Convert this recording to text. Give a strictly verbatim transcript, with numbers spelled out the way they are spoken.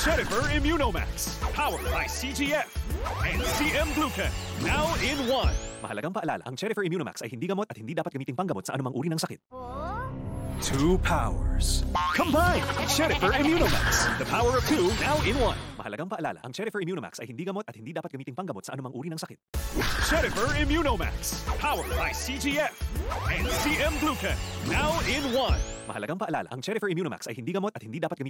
Chedifer Immunomax, powered by C G F and C M Glucan, now in one. Mahalagang paalala, ang Chedifer Immunomax ay hindi gamot at hindi dapat gamiting panggamot sa anumang uri ng sakit. Two powers combined. Chedifer Immunomax, the power of two, now in one. Mahalagang paalala, ang Chedifer Immunomax ay hindi gamot at hindi dapat gamiting panggamot sa anumang uri ng sakit. Chedifer Immunomax, powered by C G F and C M Glucan, now in one. Mahalagang paalala, ang Chedifer Immunomax ay hindi gamot at hindi dapat gamiting